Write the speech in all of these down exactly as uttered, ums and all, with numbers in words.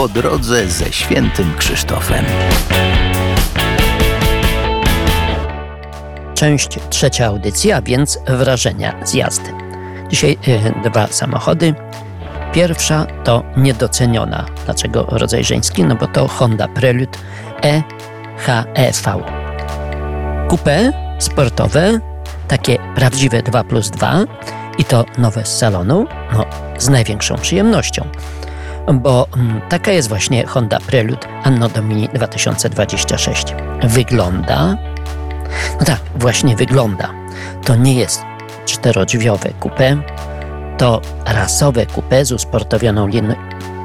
po drodze ze Świętym Krzysztofem. Część trzecia audycji, a więc wrażenia z jazdy. Dzisiaj yy, dwa samochody. Pierwsza to niedoceniona. Dlaczego rodzaj żeński? No bo to Honda Prelude E H E V. Coupé sportowe, takie prawdziwe dwa plus dwa i to nowe z salonu, no z największą przyjemnością. Bo m, taka jest właśnie Honda Prelude Anno Domini dwa tysiące dwadzieścia sześć. Wygląda... No tak, właśnie wygląda. To nie jest czterodrzwiowe coupé, to rasowe coupé z usportowioną linią...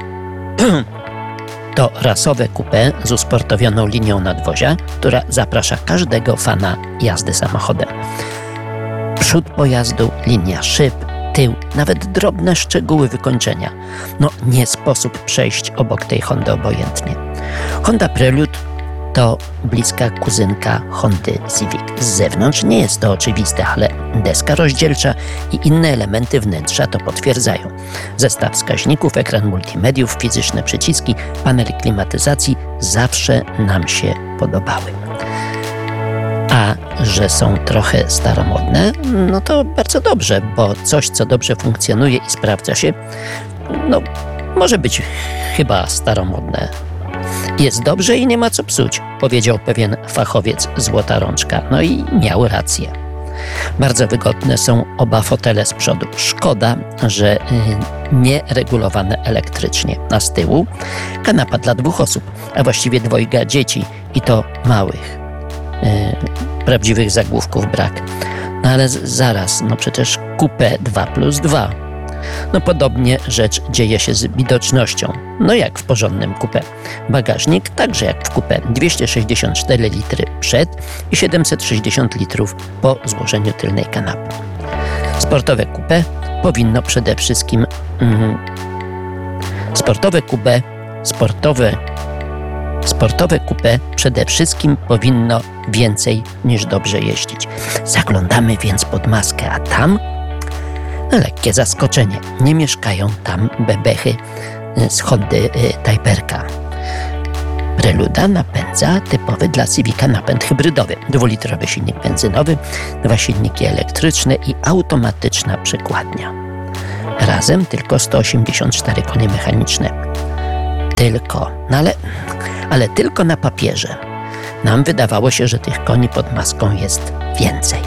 to rasowe coupé z usportowioną linią nadwozia, która zaprasza każdego fana jazdy samochodem. Przód pojazdu, linia szyb, tył, nawet drobne szczegóły wykończenia. No nie sposób przejść obok tej Hondy obojętnie. Honda Prelude to bliska kuzynka Hondy Civic. Z zewnątrz nie jest to oczywiste, ale deska rozdzielcza i inne elementy wnętrza to potwierdzają. Zestaw wskaźników, ekran multimediów, fizyczne przyciski, panel klimatyzacji zawsze nam się podobały. A że są trochę staromodne, no to bardzo dobrze, bo coś, co dobrze funkcjonuje i sprawdza się, no może być chyba staromodne. Jest dobrze i nie ma co psuć, powiedział pewien fachowiec Złota Rączka. No i miał rację. Bardzo wygodne są oba fotele z przodu. Szkoda, że y, nie regulowane elektrycznie. A z tyłu kanapa dla dwóch osób, a właściwie dwojga dzieci i to małych. Y, prawdziwych zagłówków brak. No ale z, zaraz, no przecież coupé dwa plus dwa. No podobnie rzecz dzieje się z widocznością. No jak w porządnym coupé. Bagażnik także jak w coupé. dwieście sześćdziesiąt cztery litry przed i siedemset sześćdziesiąt litrów po złożeniu tylnej kanapy. Sportowe coupé powinno przede wszystkim... Mm, sportowe coupé... Sportowe... Sportowe coupé przede wszystkim powinno więcej niż dobrze jeździć. Zaglądamy więc pod maskę, a tam... Lekkie zaskoczenie. Nie mieszkają tam bebechy z Hondy Typerka. Preluda napędza typowy dla Civica napęd hybrydowy. Dwulitrowy silnik benzynowy, dwa silniki elektryczne i automatyczna przekładnia. Razem tylko sto osiemdziesiąt cztery konie mechaniczne. Tylko. No ale, ale tylko na papierze. Nam wydawało się, że tych koni pod maską jest więcej.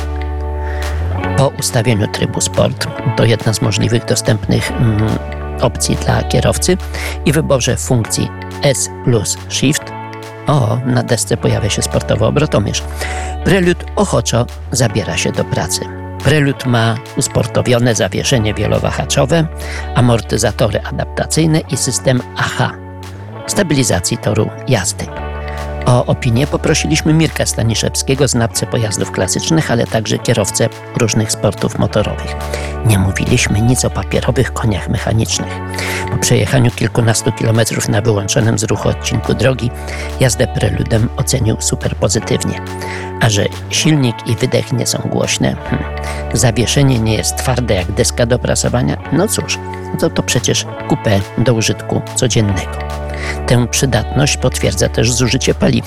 Po ustawieniu trybu Sport, to jedna z możliwych dostępnych mm, opcji dla kierowcy, i wyborze funkcji S plus Shift, o, na desce pojawia się sportowy obrotomierz, Prelude ochoczo zabiera się do pracy. Prelude ma usportowione zawieszenie wielowahaczowe, amortyzatory adaptacyjne i system A H, stabilizacji toru jazdy. O opinię poprosiliśmy Mirka Staniszewskiego, znawcę pojazdów klasycznych, ale także kierowcę różnych sportów motorowych. Nie mówiliśmy nic o papierowych koniach mechanicznych. Po przejechaniu kilkunastu kilometrów na wyłączonym z ruchu odcinku drogi jazdę Preludem ocenił super pozytywnie. A że silnik i wydech nie są głośne, hmm, zawieszenie nie jest twarde jak deska do prasowania, no cóż, to, to przecież coupé do użytku codziennego. Tę przydatność potwierdza też zużycie paliwa.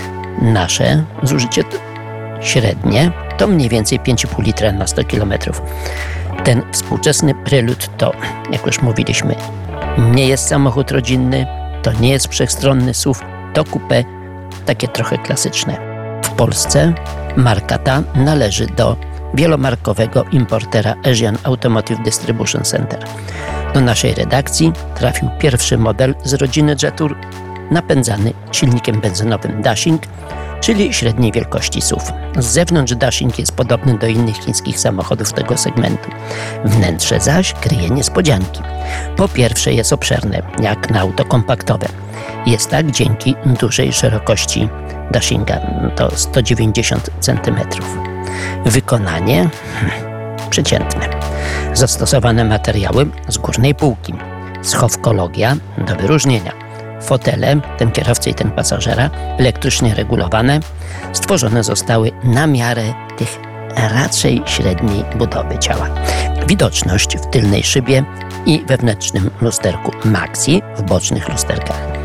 Nasze zużycie średnie to mniej więcej pięć i pół litra na sto kilometrów. Ten współczesny Prelude to, jak już mówiliśmy, nie jest samochód rodzinny, to nie jest wszechstronny S U V, to coupé takie trochę klasyczne. W Polsce marka ta należy do wielomarkowego importera Asian Automotive Distribution Center. Do naszej redakcji trafił pierwszy model z rodziny Jetour, napędzany silnikiem benzynowym Dashing, czyli średniej wielkości S U V. Z zewnątrz Dashing jest podobny do innych chińskich samochodów tego segmentu. Wnętrze zaś kryje niespodzianki. Po pierwsze jest obszerne, jak na auto kompaktowe. Jest tak dzięki dużej szerokości Dashinga, to sto dziewięćdziesiąt centymetrów. Wykonanie hmm, przeciętne. Zastosowane materiały z górnej półki. Schowkologia do wyróżnienia. Fotele, ten kierowcy i ten pasażera, elektrycznie regulowane, stworzone zostały na miarę tych raczej średniej budowy ciała. Widoczność w tylnej szybie i wewnętrznym lusterku Maxi, w bocznych lusterkach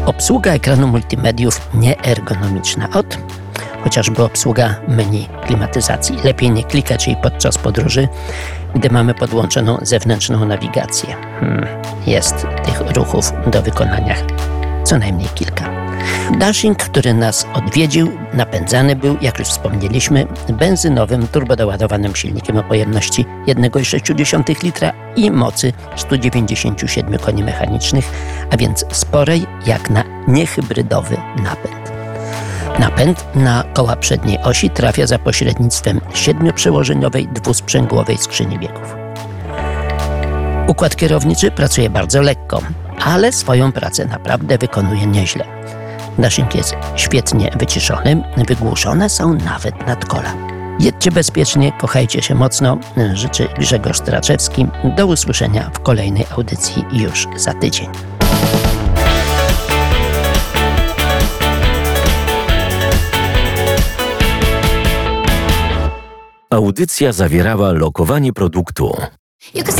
Obsługa ekranu multimediów nieergonomiczna. Od chociażby obsługa menu klimatyzacji. Lepiej nie klikać jej podczas podróży, gdy mamy podłączoną zewnętrzną nawigację. Hmm, jest tych ruchów do wykonania co najmniej kilka. Dashing, który nas odwiedził, napędzany był, jak już wspomnieliśmy, benzynowym turbodoładowanym silnikiem o pojemności jeden przecinek sześć litra i mocy sto dziewięćdziesiąt siedem koni mechanicznych, a więc sporej jak na niehybrydowy napęd. Napęd na koła przedniej osi trafia za pośrednictwem siedmioprzełożeniowej dwusprzęgłowej skrzyni biegów. Układ kierowniczy pracuje bardzo lekko, ale swoją pracę naprawdę wykonuje nieźle. Dashing jest świetnie wyciszony, wygłuszone są nawet nadkola. Jedźcie bezpiecznie, kochajcie się mocno. Życzy Grzegorz Straczewski. Do usłyszenia w kolejnej audycji już za tydzień. Audycja zawierała lokowanie produktu. You can